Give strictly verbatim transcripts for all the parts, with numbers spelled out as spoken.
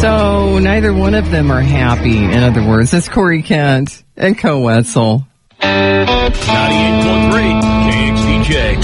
So neither one of them are happy, in other words. It's Corey Kent and Co Wetzel. ninety-eight point three K X D J.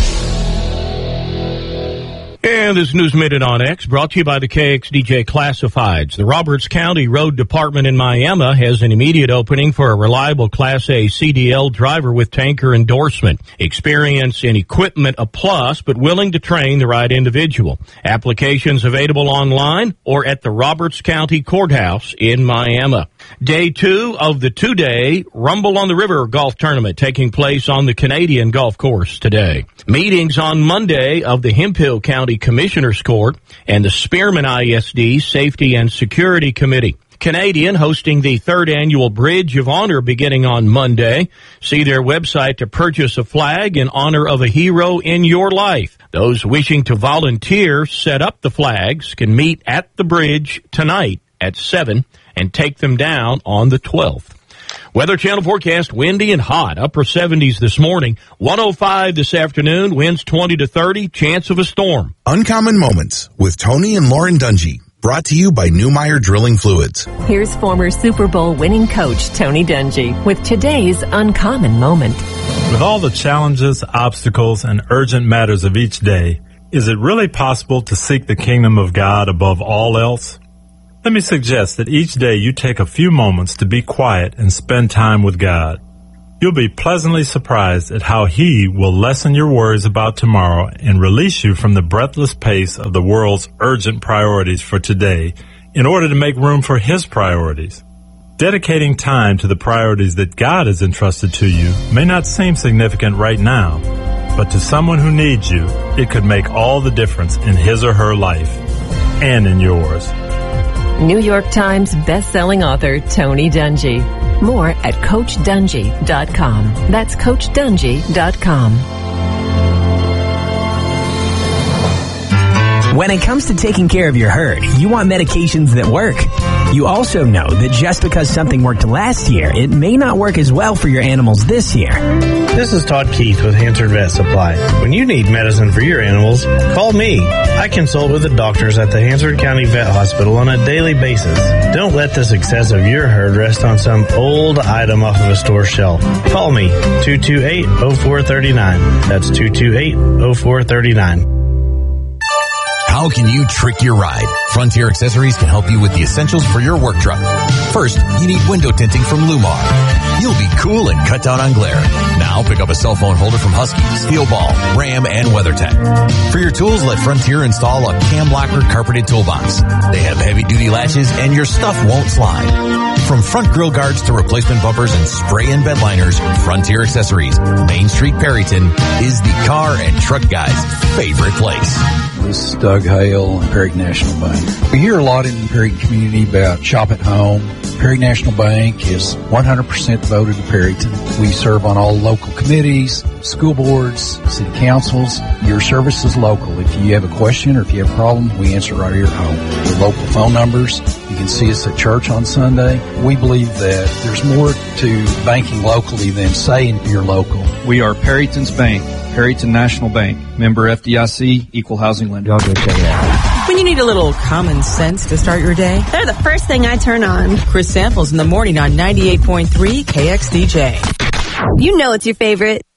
And this News Minute on X brought to you by the K X D J Classifieds. The Roberts County Road Department in Miami has an immediate opening for a reliable Class A C D L driver with tanker endorsement. Experience and equipment a plus, but willing to train the right individual. Applications available online or at the Roberts County Courthouse in Miami. Day two of the two-day Rumble on the River golf tournament taking place on the Canadian Golf Course today. Meetings on Monday of the Hemphill County Commissioners Court and the Spearman I S D Safety and Security Committee. Canadian hosting the third annual Bridge of Honor beginning on Monday. See their website to purchase a flag in honor of a hero in your life. Those wishing to volunteer set up the flags can meet at the bridge tonight at seven and take them down on the twelfth. Weather Channel forecast, windy and hot, upper seventies this morning, one oh five this afternoon, winds twenty to thirty, chance of a storm. Uncommon Moments with Tony and Lauren Dungy, brought to you by Newmeyer Drilling Fluids. Here's former Super Bowl winning coach Tony Dungy with today's Uncommon Moment. With all the challenges, obstacles, and urgent matters of each day, is it really possible to seek the kingdom of God above all else? Let me suggest that each day you take a few moments to be quiet and spend time with God. You'll be pleasantly surprised at how He will lessen your worries about tomorrow and release you from the breathless pace of the world's urgent priorities for today in order to make room for His priorities. Dedicating time to the priorities that God has entrusted to you may not seem significant right now, but to someone who needs you, it could make all the difference in his or her life and in yours. New York Times best-selling author Tony Dungy. More at coach dungy dot com. That's coach dungy dot com. When it comes to taking care of your herd, you want medications that work. You also know that just because something worked last year, it may not work as well for your animals this year. This is Todd Keith with Hansard Vet Supply. When you need medicine for your animals, call me. I consult with the doctors at the Hansard County Vet Hospital on a daily basis. Don't let the success of your herd rest on some old item off of a store shelf. Call me, two two eight, oh four three nine. That's two two eight, oh four three nine. How can you trick your ride? Frontier Accessories can help you with the essentials for your work truck. First, you need window tinting from Lumar. You'll be cool and cut down on glare. Now pick up a cell phone holder from Husky, Steel Ball, Ram, and WeatherTech. For your tools, let Frontier install a cam locker carpeted toolbox. They have heavy-duty latches and your stuff won't slide. From front grill guards to replacement bumpers and spray and bed liners, Frontier Accessories, Main Street, Perryton, is the car and truck guy's favorite place. This is Doug Hale, Perry National Bank. We hear a lot in the Perry community about shop at home. Perry National Bank is one hundred percent devoted to Perryton. We serve on all local committees, school boards, city councils. Your service is local. If you have a question or if you have a problem, we answer right here at home. The local phone numbers. You can see us at church on Sunday. We believe that there's more to banking locally than saying you're local. We are Perryton's Bank, Perryton National Bank, member F D I C, equal housing lender. Y'all go check it out. When you need a little common sense to start your day, they're the first thing I turn on. Chris Samples in the morning on ninety-eight point three K X D J. You know it's your favorite.